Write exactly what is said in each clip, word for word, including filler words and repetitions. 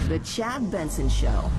The Chad Benson Show.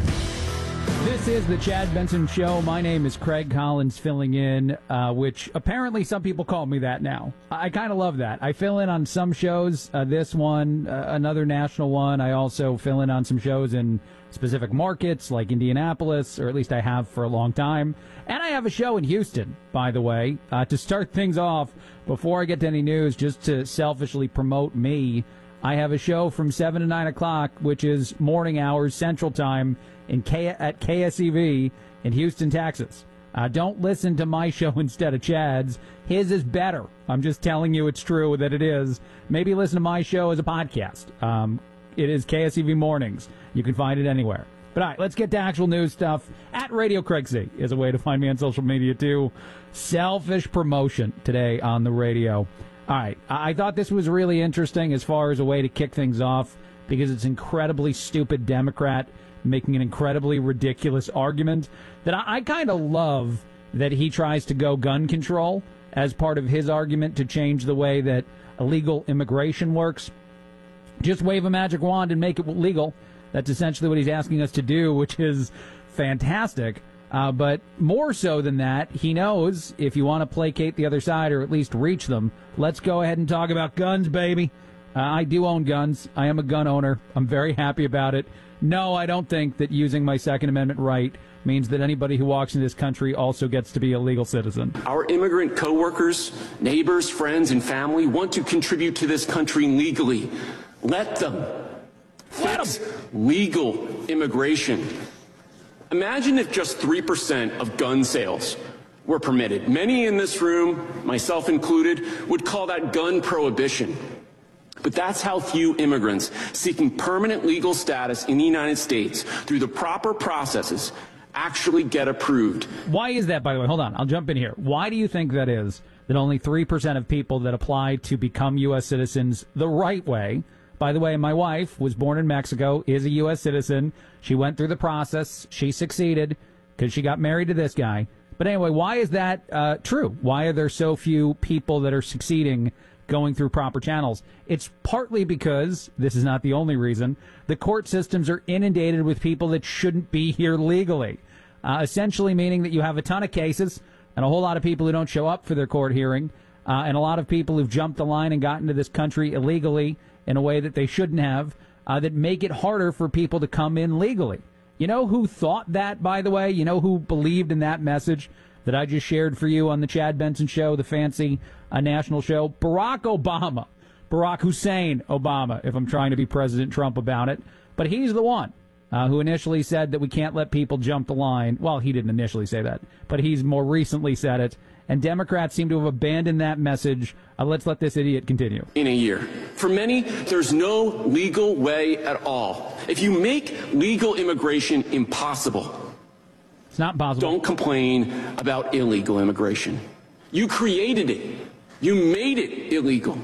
This is the Chad Benson Show. My name is Craig Collins, filling in, uh, which apparently some people call me that now. I, I kind of love that. I fill in on some shows, uh, this one, uh, another national one. I also fill in on some shows in specific markets like Indianapolis, or at least I have for a long time. And I have a show in Houston, by the way. Uh, to start things off, before I get to any news, just to selfishly promote me, I have a show from seven to nine o'clock, which is morning hours Central Time in K- at K S E V in Houston, Texas. Uh, don't listen to my show instead of Chad's. His is better. I'm just telling you it's true that it is. Maybe listen to my show as a podcast. Um, it is K S E V Mornings. You can find it anywhere. But all right, let's get to actual news stuff. At Radio Craig Z is a way to find me on social media, too. Selfish promotion today on the radio. All right, I thought this was really interesting as far as a way to kick things off because it's incredibly stupid Democrat making an incredibly ridiculous argument that I, I kind of love that he tries to go gun control as part of his argument to change the way that illegal immigration works. Just wave a magic wand and make it legal. That's essentially what he's asking us to do, which is fantastic. Uh, but more so than that, he knows if you want to placate the other side or at least reach them, let's go ahead and talk about guns, baby. Uh, I do own guns. I am a gun owner. I'm very happy about it. No, I don't think that using my Second Amendment right means that anybody who walks in this country also gets to be a legal citizen. Our immigrant coworkers, neighbors, friends, and family want to contribute to this country legally. Let them. Fix legal immigration. Imagine if just three percent of gun sales were permitted. Many in this room, myself included, would call that gun prohibition. But that's how few immigrants seeking permanent legal status in the United States through the proper processes actually get approved. Why is that, by the way? Hold on, I'll jump in here. Why do you think that is, that only three percent of people that apply to become U S citizens the right way? By the way, my wife was born in Mexico, is a U S citizen. She went through the process. She succeeded because she got married to this guy. But anyway, why is that uh, true? Why are there so few people that are succeeding going through proper channels? It's partly because, this is not the only reason, the court systems are inundated with people that shouldn't be here legally. Uh, essentially meaning that you have a ton of cases and a whole lot of people who don't show up for their court hearing, uh, and a lot of people who've jumped the line and gotten to this country illegally in a way that they shouldn't have, uh, that make it harder for people to come in legally. You know who thought that, by the way? You know who believed in that message that I just shared for you on the Chad Benson Show, the fancy uh, national show? Barack Obama. Barack Hussein Obama, if I'm trying to be President Trump about it. But he's the one uh, who initially said that we can't let people jump the line. Well, he didn't initially say that, but he's more recently said it. And Democrats seem to have abandoned that message. Uh, let's let this idiot continue. In a year. For many, there's no legal way at all. If you make legal immigration impossible, it's not possible. Don't complain about illegal immigration. You created it. You made it illegal.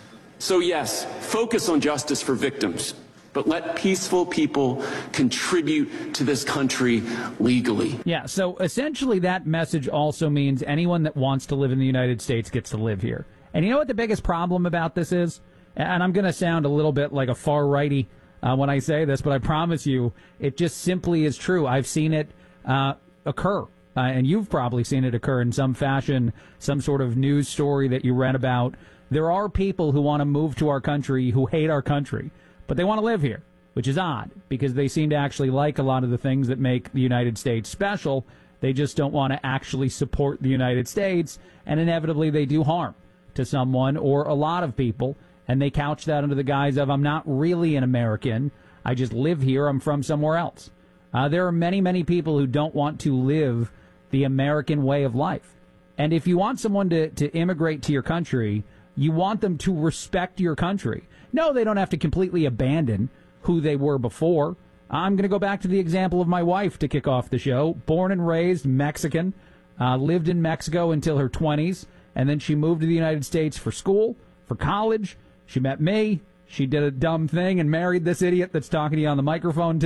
So yes, focus on justice for victims, but let peaceful people contribute to this country legally. Yeah, so essentially that message also means anyone that wants to live in the United States gets to live here. And you know what the biggest problem about this is? And I'm going to sound a little bit like a far-righty uh, when I say this, but I promise you it just simply is true. I've seen it uh, occur, uh, and you've probably seen it occur in some fashion, some sort of news story that you read about. There are people who want to move to our country who hate our country, but they want to live here, which is odd because they seem to actually like a lot of the things that make the United States special. They just don't want to actually support the United States, and inevitably they do harm to someone or a lot of people, and they couch that under the guise of, I'm not really an American, I just live here, I'm from somewhere else. Uh, there are many, many people who don't want to live the American way of life. And if you want someone to, to immigrate to your country, you want them to respect your country. No, they don't have to completely abandon who they were before. I'm going to go back to the example of my wife to kick off the show. Born and raised Mexican, uh, lived in Mexico until her twenties, and then she moved to the United States for school, for college. She met me. She did a dumb thing and married this idiot that's talking to you on the microphone today.